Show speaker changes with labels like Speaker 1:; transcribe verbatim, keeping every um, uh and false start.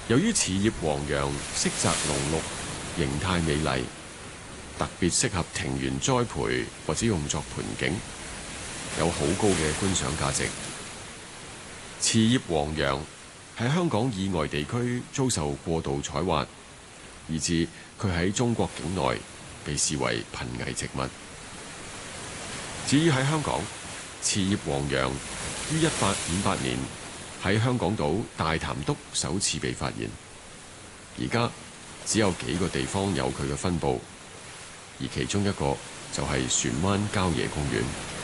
Speaker 1: 由於慈葉黃楊色澤濃綠，形態美麗，特別適合庭園栽培或者用作盆景，有好高嘅觀賞價值。慈葉黃楊喺香港以外地區遭受過度採挖，以致佢喺中國境內被視為瀕危植物。至於喺香港，慈葉黃楊於一八五八年喺香港島大潭篤首次被發現，而家只有幾個地方有佢嘅分佈，而其中一個就係船灣郊野公園。